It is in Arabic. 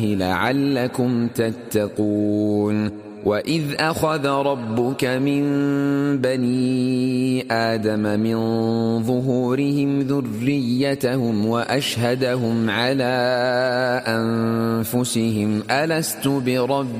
لعلكم تتقون وإذ أخذ ربك من بني آدم من ظهورهم ذريتهم وأشهدهم على أنفسهم ألست بربكم